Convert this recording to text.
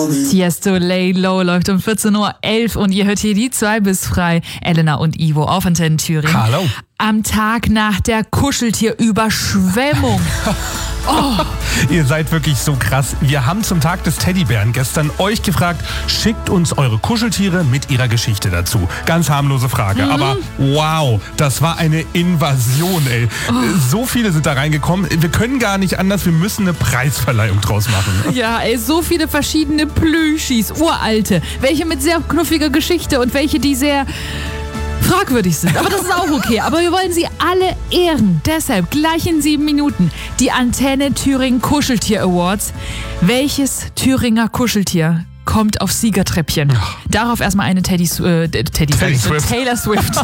Tiesto Lay Low läuft um 14.11 Uhr und ihr hört hier die 2 bis frei. Elena und Ivo auf Antenne Thüringen. Hallo. Am Tag nach der Kuscheltierüberschwemmung. Oh. Ihr seid wirklich so krass. Wir haben zum Tag des Teddybären gestern euch gefragt, schickt uns eure Kuscheltiere mit ihrer Geschichte dazu. Ganz harmlose Frage, aber wow, das war eine Invasion, ey. So viele sind da reingekommen. Wir können gar nicht anders, wir müssen eine Preisverleihung draus machen. Ja, ey, so viele verschiedene Plüschis, uralte. Welche mit sehr knuffiger Geschichte und welche, die sehr fragwürdig sind. Aber das ist auch okay. Aber wir wollen sie alle ehren. Deshalb gleich in 7 Minuten die Antenne Thüringen Kuscheltier Awards. Welches Thüringer Kuscheltier kommt aufs Siegertreppchen? Darauf erstmal eine Taylor Swift.